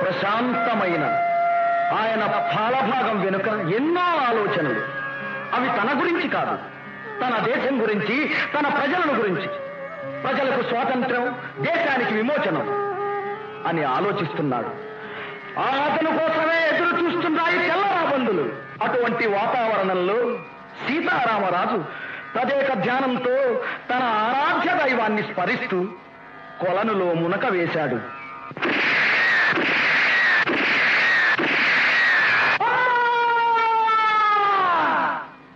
ప్రశాంతమైన ఆయన పాలభాగం వెనుక ఎన్నో ఆలోచనలు. అవి తన గురించి కాదు, తన దేశం గురించి, తన ప్రజలను గురించి. ప్రజలకు స్వాతంత్ర్యం, దేశానికి విమోచనం అని ఆలోచిస్తున్నాడు. ఆ అతను కోసమే ఎదురు చూస్తున్నాయి తెల్లరాబందులు. అటువంటి వాతావరణంలో సీతారామరాజు తదేక ధ్యానంతో తన ఆరాధ్య దైవాన్ని స్మరిస్తూ కొలనులో మునక వేశాడు.